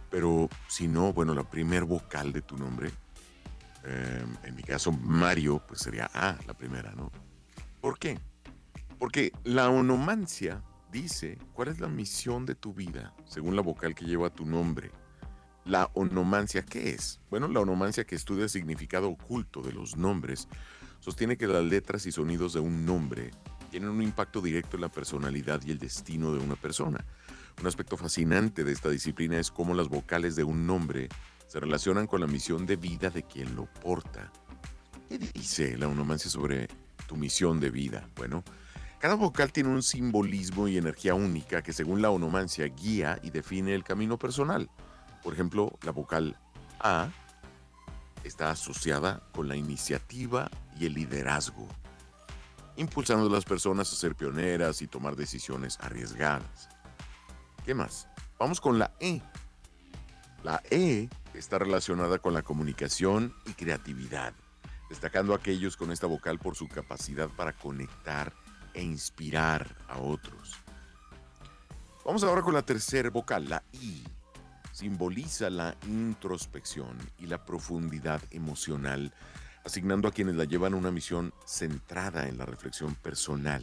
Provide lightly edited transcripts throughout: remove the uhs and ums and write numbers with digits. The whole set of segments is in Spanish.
Pero si no, bueno, la primer vocal de tu nombre, en mi caso Mario, pues sería A, la primera, ¿no? ¿Por qué? Porque la onomancia dice cuál es la misión de tu vida, según la vocal que lleva tu nombre. La onomancia, ¿qué es? Bueno, la onomancia, que estudia el significado oculto de los nombres, sostiene que las letras y sonidos de un nombre tienen un impacto directo en la personalidad y el destino de una persona. Un aspecto fascinante de esta disciplina es cómo las vocales de un nombre se relacionan con la misión de vida de quien lo porta. ¿Qué dice la onomancia sobre tu misión de vida? Bueno, cada vocal tiene un simbolismo y energía única que, según la onomancia, guía y define el camino personal. Por ejemplo, la vocal A está asociada con la iniciativa y el liderazgo, impulsando a las personas a ser pioneras y tomar decisiones arriesgadas. ¿Qué más? Vamos con la E. La E está relacionada con la comunicación y creatividad, destacando a aquellos con esta vocal por su capacidad para conectar e inspirar a otros. Vamos ahora con la tercera vocal, la I. Simboliza la introspección y la profundidad emocional, asignando a quienes la llevan una misión centrada en la reflexión personal.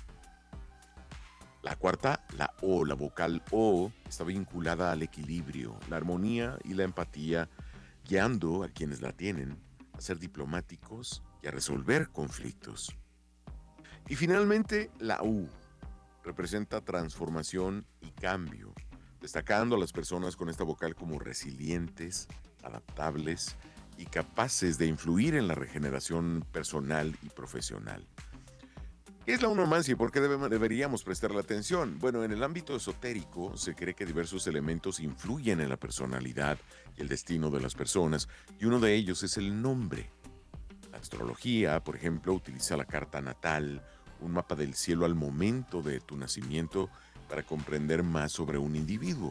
La cuarta, la O, la vocal O, está vinculada al equilibrio, la armonía y la empatía, guiando a quienes la tienen a ser diplomáticos y a resolver conflictos. Y finalmente, la U representa transformación y cambio, destacando a las personas con esta vocal como resilientes, adaptables y capaces de influir en la regeneración personal y profesional. ¿Qué es la onomancia y por qué deberíamos prestarle atención? Bueno, en el ámbito esotérico se cree que diversos elementos influyen en la personalidad y el destino de las personas, y uno de ellos es el nombre. La astrología, por ejemplo, utiliza la carta natal, un mapa del cielo al momento de tu nacimiento, para comprender más sobre un individuo.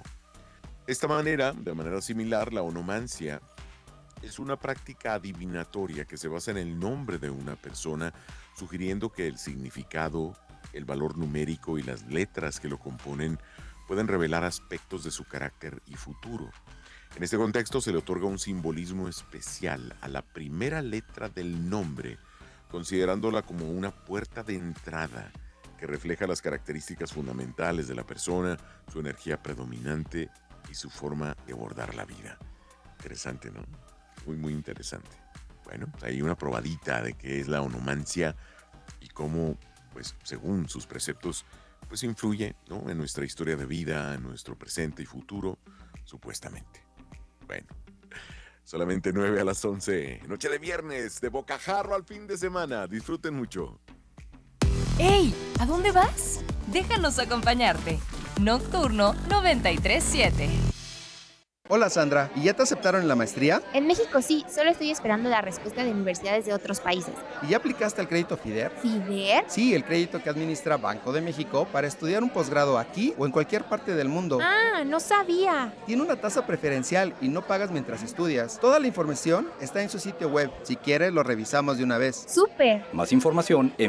De manera similar, la onomancia es una práctica adivinatoria que se basa en el nombre de una persona, sugiriendo que el significado, el valor numérico y las letras que lo componen pueden revelar aspectos de su carácter y futuro. En este contexto se le otorga un simbolismo especial a la primera letra del nombre, considerándola como una puerta de entrada que refleja las características fundamentales de la persona, su energía predominante y su forma de abordar la vida. Interesante, ¿no? Muy, muy interesante. Bueno, hay una probadita de qué es la onomancia y cómo, pues, según sus preceptos, pues influye, ¿no?, en nuestra historia de vida, en nuestro presente y futuro, supuestamente. Bueno, solamente 9 a las 11. Noche de viernes, de bocajarro al fin de semana. Disfruten mucho. ¡Ey! ¿A dónde vas? Déjanos acompañarte. Nocturno 937. Hola Sandra, ¿y ya te aceptaron en la maestría? En México sí, solo estoy esperando la respuesta de universidades de otros países. ¿Y ya aplicaste al crédito FIDER? ¿FIDER? Sí, el crédito que administra Banco de México para estudiar un posgrado aquí o en cualquier parte del mundo. Ah, no sabía. Tiene una tasa preferencial y no pagas mientras estudias. Toda la información está en su sitio web. Si quieres, lo revisamos de una vez. ¡Súper! Más información en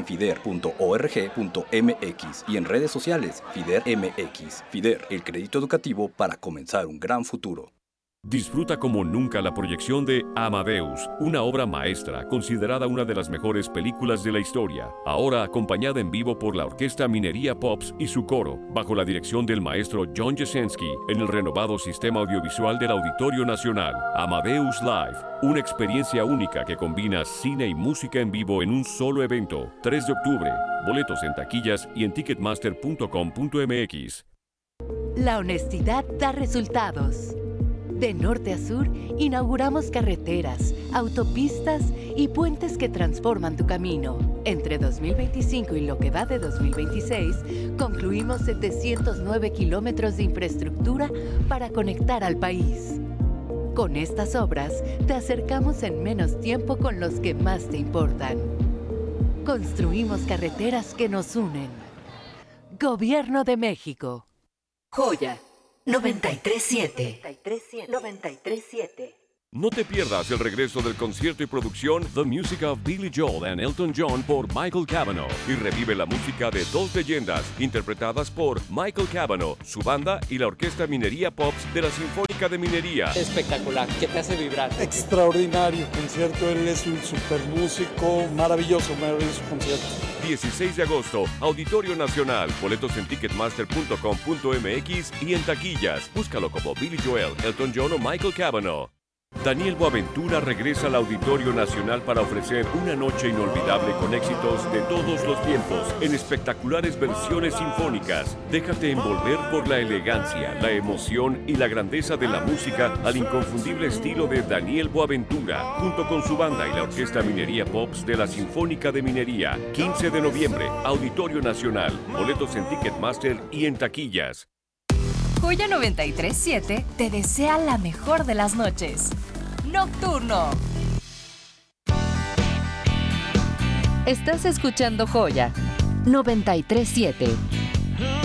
fider.org.mx y en redes sociales FIDER MX. FIDER, el crédito educativo para comenzar un gran futuro. Disfruta como nunca la proyección de Amadeus, una obra maestra considerada una de las mejores películas de la historia, ahora acompañada en vivo por la Orquesta Minería Pops y su coro, bajo la dirección del maestro John Jasenski, en el renovado sistema audiovisual del Auditorio Nacional. Amadeus Live, una experiencia única que combina cine y música en vivo en un solo evento. 3 de octubre, boletos en taquillas y en ticketmaster.com.mx. La honestidad da resultados. De norte a sur, inauguramos carreteras, autopistas y puentes que transforman tu camino. Entre 2025 y lo que va de 2026, concluimos 709 kilómetros de infraestructura para conectar al país. Con estas obras, te acercamos en menos tiempo con los que más te importan. Construimos carreteras que nos unen. Gobierno de México. Joya 937. 937. No te pierdas el regreso del concierto y producción The Music of Billy Joel and Elton John por Michael Cavanaugh y revive la música de dos leyendas interpretadas por Michael Cavanaugh, su banda y la Orquesta Minería Pops de la Sinfónica de Minería. Espectacular, que te hace vibrar. Extraordinario concierto, él es un super músico, maravilloso concierto. 16 de agosto, Auditorio Nacional, boletos en ticketmaster.com.mx y en taquillas. Búscalo como Billy Joel, Elton John o Michael Cavanaugh. Daniel Boaventura regresa al Auditorio Nacional para ofrecer una noche inolvidable con éxitos de todos los tiempos en espectaculares versiones sinfónicas. Déjate envolver por la elegancia, la emoción y la grandeza de la música al inconfundible estilo de Daniel Boaventura, junto con su banda y la Orquesta Minería Pops de la Sinfónica de Minería. 15 de noviembre, Auditorio Nacional, boletos en Ticketmaster y en taquillas. Joya 93.7 te desea la mejor de las noches. Nocturno. Estás escuchando Joya 93.7.